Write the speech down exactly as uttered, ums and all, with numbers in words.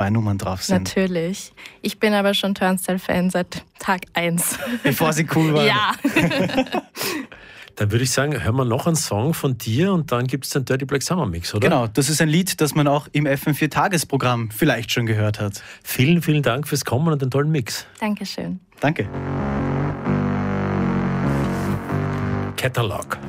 zwei Nummern drauf sind. Natürlich. Ich bin aber schon Turnstile-Fan seit Tag eins. Bevor sie cool waren. Ja. Dann würde ich sagen, hören wir noch einen Song von dir und dann gibt es den Dirty Black Summer Mix, oder? Genau, das ist ein Lied, das man auch im F M vier Tagesprogramm vielleicht schon gehört hat. Vielen, vielen Dank fürs Kommen und den tollen Mix. Dankeschön. Danke. Catalog.